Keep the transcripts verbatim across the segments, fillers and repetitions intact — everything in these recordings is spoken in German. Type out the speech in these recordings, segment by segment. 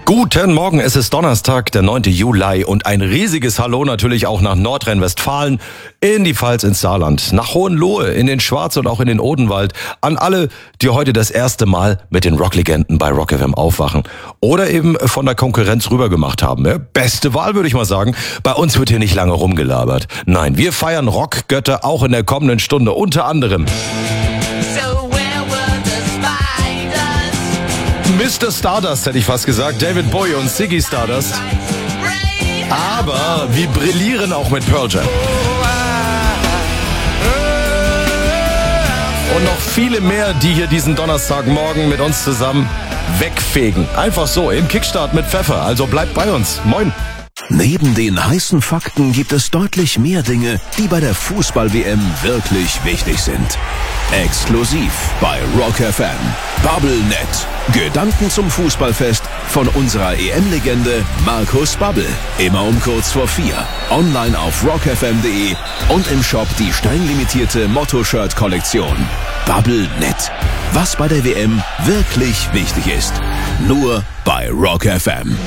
Guten Morgen, es ist Donnerstag, der neunte Juli und ein riesiges Hallo natürlich auch nach Nordrhein-Westfalen, in die Pfalz, ins Saarland, nach Hohenlohe, in den Schwarz und auch in den Odenwald, an alle, die heute das erste Mal mit den Rocklegenden bei Rock F M aufwachen oder eben von der Konkurrenz rübergemacht haben. Ja, beste Wahl, würde ich mal sagen. Bei uns wird hier nicht lange rumgelabert. Nein, wir feiern Rockgötter auch in der kommenden Stunde, unter anderem Mister Stardust, hätte ich fast gesagt, David Bowie und Ziggy Stardust. Aber wir brillieren auch mit Pearl Jam. Und noch viele mehr, die hier diesen Donnerstagmorgen mit uns zusammen wegfegen. Einfach so, im Kickstart mit Pfeffer. Also bleibt bei uns. Moin. Neben den heißen Fakten gibt es deutlich mehr Dinge, die bei der Fußball-W M wirklich wichtig sind. Exklusiv bei Rock F M. Bubblenet. Gedanken zum Fußballfest von unserer E M-Legende Markus Babbel. Immer um kurz vor vier. Online auf rock f m punkt d e und im Shop die steinlimitierte Motto-Shirt-Kollektion. Bubblenet. Was bei der W M wirklich wichtig ist. Nur bei Rock F M.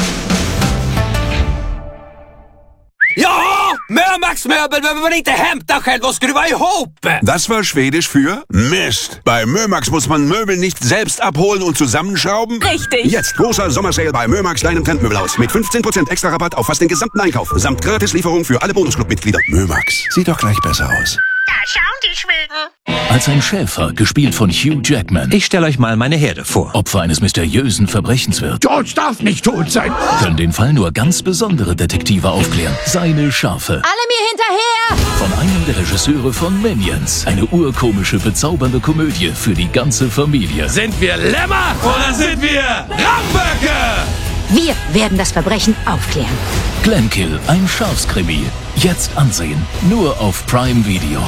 Ja, Mörmax Möbel behöver man inte hämta själv och skruva ihop. Das war Schwedisch für Mist. Bei Mörmax muss man Möbel nicht selbst abholen und zusammenschrauben. Richtig. Jetzt großer Sommersale bei Mörmax, deinem Trendmöbelhaus. Mit fünfzehn Prozent extra Rabatt auf fast den gesamten Einkauf. Samt Gratislieferung für alle Bonusclub-Mitglieder. Mörmax. Sieht doch gleich besser aus. Da schauen die Schweden. Als ein Schäfer, gespielt von Hugh Jackman, Ich stelle euch mal meine Herde vor. Opfer eines mysteriösen Verbrechens wird, George darf nicht tot sein. können den Fall nur ganz besondere Detektive aufklären. Seine Schafe. Alle mir hinterher! Von einem der Regisseure von Minions. Eine urkomische, bezaubernde Komödie für die ganze Familie. Sind wir Lämmer oder sind wir Ramböcke? Wir werden das Verbrechen aufklären. Glenkill, ein Schafskrimi. Jetzt ansehen. Nur auf Prime Video.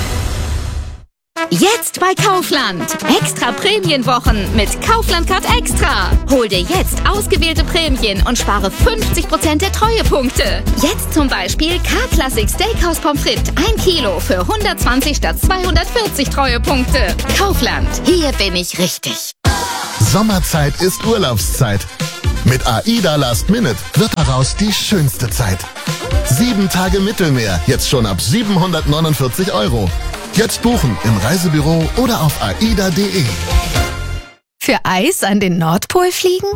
Jetzt bei Kaufland. Extra Prämienwochen mit Kaufland Card Extra. Hol dir jetzt ausgewählte Prämien und spare fünfzig Prozent der Treuepunkte. Jetzt zum Beispiel K-Classic Steakhouse Pommes frites ein Kilo für hundertzwanzig statt zweihundertvierzig Treuepunkte. Kaufland, hier bin ich richtig. Sommerzeit ist Urlaubszeit. Mit AIDA Last Minute wird daraus die schönste Zeit. Sieben Tage Mittelmeer, jetzt schon ab siebenhundertneunundvierzig Euro. Jetzt buchen im Reisebüro oder auf aida punkt de. Für Eis an den Nordpol fliegen?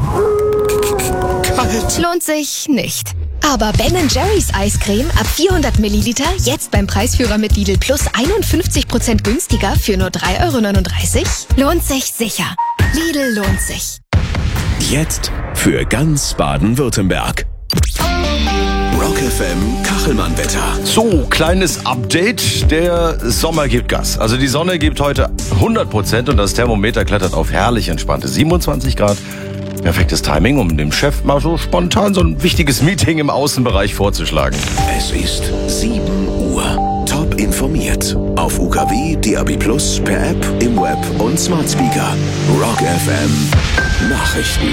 Kalt. Lohnt sich nicht. Aber Ben and Jerry's Eiscreme ab vierhundert Milliliter jetzt beim Preisführer mit Lidl Plus einundfünfzig Prozent günstiger für nur drei Euro neununddreißig? Lohnt sich sicher. Lidl lohnt sich. Jetzt für ganz Baden-Württemberg. Rock F M Kachelmann-Wetter. So, kleines Update. Der Sommer gibt Gas. Also die Sonne gibt heute hundert Prozent und das Thermometer klettert auf herrlich entspannte siebenundzwanzig Grad. Perfektes Timing, um dem Chef mal so spontan so ein wichtiges Meeting im Außenbereich vorzuschlagen. Es ist sieben Uhr. Top informiert. Auf U K W, D A B Plus, per App, im Web und Smart Speaker. Rock F M Nachrichten.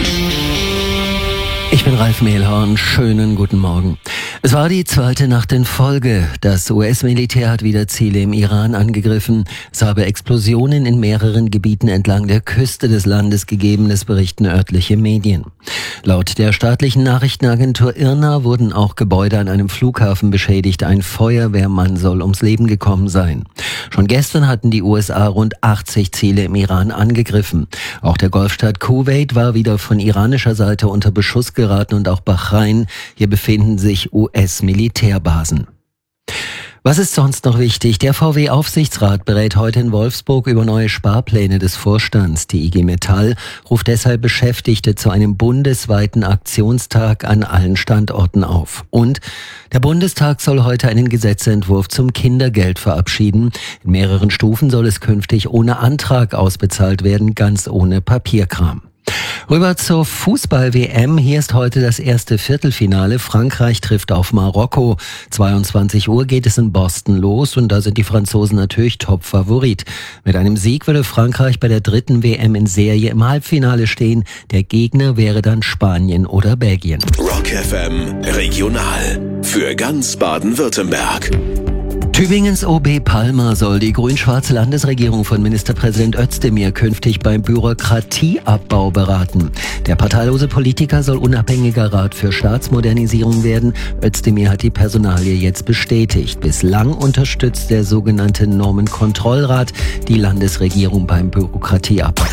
Ich bin Ralf Mehlhorn, schönen guten Morgen. Es war die zweite Nacht in Folge. Das U S-Militär hat wieder Ziele im Iran angegriffen. Es habe Explosionen in mehreren Gebieten entlang der Küste des Landes gegeben, das berichten örtliche Medien. Laut der staatlichen Nachrichtenagentur I R N A wurden auch Gebäude an einem Flughafen beschädigt. Ein Feuerwehrmann soll ums Leben gekommen sein. Schon gestern hatten die U S A rund achtzig Ziele im Iran angegriffen. Auch der Golfstaat Kuwait war wieder von iranischer Seite unter Beschuss geraten und auch Bahrain. Hier befinden sich U S-Militärbasen. Was ist sonst noch wichtig? Der V W-Aufsichtsrat berät heute in Wolfsburg über neue Sparpläne des Vorstands. Die I G Metall ruft deshalb Beschäftigte zu einem bundesweiten Aktionstag an allen Standorten auf. Und der Bundestag soll heute einen Gesetzentwurf zum Kindergeld verabschieden. In mehreren Stufen soll es künftig ohne Antrag ausbezahlt werden, ganz ohne Papierkram. Rüber zur Fußball-W M. Hier ist heute das erste Viertelfinale. Frankreich trifft auf Marokko. zweiundzwanzig Uhr geht es in Boston los und da sind die Franzosen natürlich Top-Favorit. Mit einem Sieg würde Frankreich bei der dritten W M in Serie im Halbfinale stehen. Der Gegner wäre dann Spanien oder Belgien. Rock F M Regional für ganz Baden-Württemberg. Tübingens O B Palmer soll die grün-schwarze Landesregierung von Ministerpräsident Özdemir künftig beim Bürokratieabbau beraten. Der parteilose Politiker soll unabhängiger Rat für Staatsmodernisierung werden. Özdemir hat die Personalie jetzt bestätigt. Bislang unterstützt der sogenannte Normenkontrollrat die Landesregierung beim Bürokratieabbau.